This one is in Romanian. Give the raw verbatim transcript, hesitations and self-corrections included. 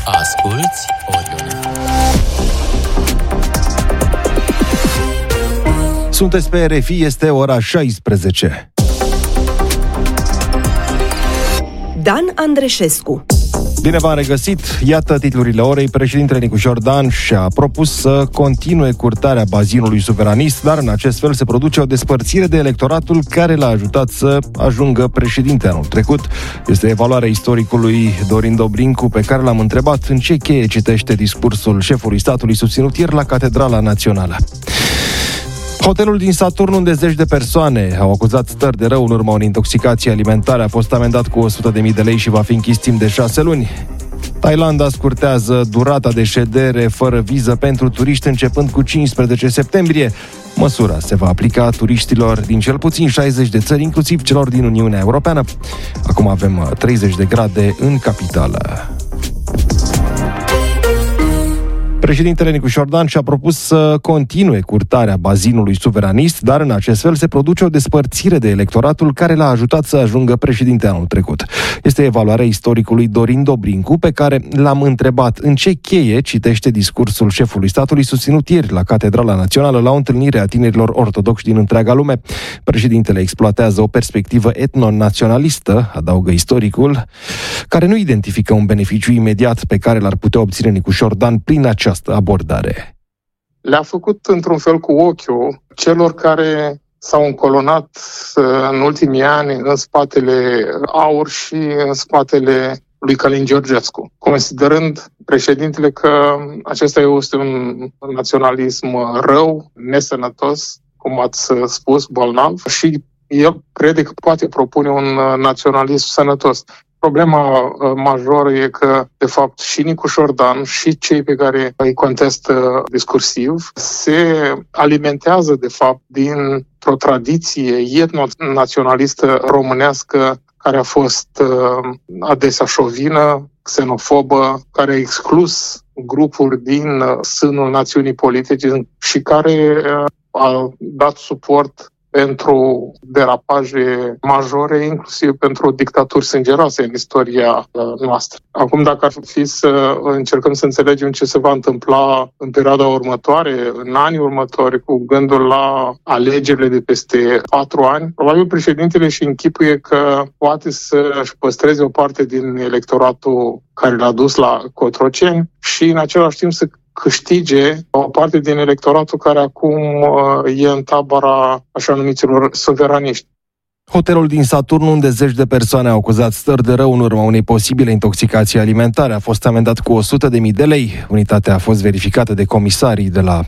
Asculți Orione. Sunteți pe R F I, este ora șaisprezece. Dan Andreșescu. Bine v-am regăsit! Iată titlurile orei. Președintele Nicușor Dan și-a propus să continue curtarea bazinului suveranist, dar în acest fel se produce o despărțire de electoratul care l-a ajutat să ajungă președinte anul trecut. Este evaluarea istoricului Dorin Dobrincu, pe care l-am întrebat în ce cheie citește discursul șefului statului susținut ieri la Catedrala Națională. Hotelul din Saturn, unde zeci de persoane au acuzat stări de rău în urma unei intoxicații alimentare, a fost amendat cu o sută de mii de lei și va fi închis timp de șase luni. Thailanda scurtează durata de ședere fără viză pentru turiști începând cu cincisprezece septembrie. Măsura se va aplica turiștilor din cel puțin șaizeci de țări, inclusiv celor din Uniunea Europeană. Acum avem treizeci de grade în capitală. Președintele Nicușor Dan și-a propus să continue curtarea bazinului suveranist, dar în acest fel se produce o despărțire de electoratul care l-a ajutat să ajungă președinte anul trecut. Este evaluarea istoricului Dorin Dobrincu, pe care l-am întrebat în ce cheie citește discursul șefului statului susținut ieri la Catedrala Națională la o întâlnire a tinerilor ortodoxi din întreaga lume. Președintele exploatează o perspectivă etno-naționalistă, adaugă istoricul, care nu identifică un beneficiu imediat pe care l-ar putea obține Nicușor Dan prin această abordare. Le-a făcut într-un fel cu ochiul celor care s-au încolonat în ultimii ani în spatele AUR și în spatele lui Călin Georgescu, considerând președintele că acesta este un naționalism rău, nesănătos, cum ați spus, bolnav, și el crede că poate propune un naționalism sănătos. Problema majoră e că, de fapt, și Nicușor Dan și cei pe care îi contestă discursiv se alimentează, de fapt, dintr-o tradiție etno-naționalistă românească care a fost adesea șovină, xenofobă, care a exclus grupuri din sânul națiunii politice și care a dat suport pentru derapaje majore, inclusiv pentru dictaturi sângeroase în istoria noastră. Acum, dacă ar fi să încercăm să înțelegem ce se va întâmpla în perioada următoare, în anii următori, cu gândul la alegerile de peste patru ani, probabil președintele își închipuie că poate să-și păstreze o parte din electoratul care l-a dus la Cotroceni și, în același timp, să câștige o parte din electoratul care acum e în tabăra așa numiților suveraniști. Hotelul din Saturn, unde zeci de persoane au acuzat stări de rău în urma unei posibile intoxicații alimentare, a fost amendat cu o sută de mii de lei. Unitatea a fost verificată de comisarii de la